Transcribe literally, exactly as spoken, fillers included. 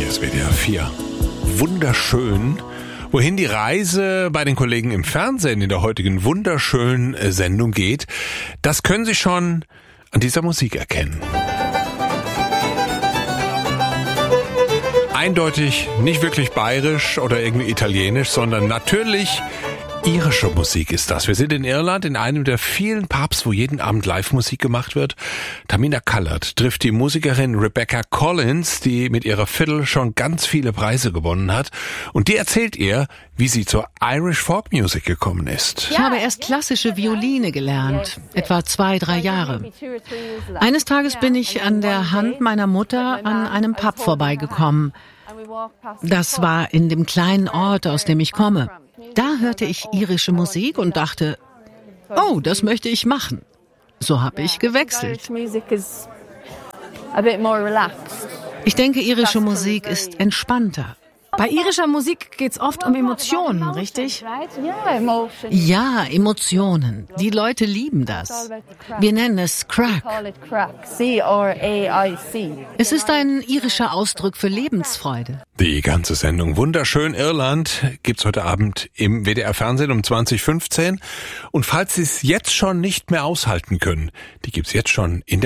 Hier ist W D R vier. Wunderschön. Wohin die Reise bei den Kollegen im Fernsehen in der heutigen wunderschönen Sendung geht, das können Sie schon an dieser Musik erkennen. Eindeutig nicht wirklich bayerisch oder irgendwie italienisch, sondern natürlich irische Musik ist das. Wir sind in Irland, in einem der vielen Pubs, wo jeden Abend Live-Musik gemacht wird. Tamina Callard trifft die Musikerin Rebecca Collins, die mit ihrer Fiddle schon ganz viele Preise gewonnen hat. Und die erzählt ihr, wie sie zur Irish Folk Music gekommen ist. Ich habe erst klassische Violine gelernt, etwa zwei, drei Jahre. Eines Tages bin ich an der Hand meiner Mutter an einem Pub vorbeigekommen. Das war in dem kleinen Ort, aus dem ich komme. Da hörte ich irische Musik und dachte, oh, das möchte ich machen. So habe ich gewechselt. Ich denke, irische Musik ist entspannter. Bei irischer Musik geht's oft um Emotionen, richtig? Ja, Emotionen. Die Leute lieben das. Wir nennen es Crack. Es ist ein irischer Ausdruck für Lebensfreude. Die ganze Sendung Wunderschön Irland gibt's heute Abend im W D R Fernsehen um zwanzig fünfzehn. Und falls Sie es jetzt schon nicht mehr aushalten können, die gibt's jetzt schon in der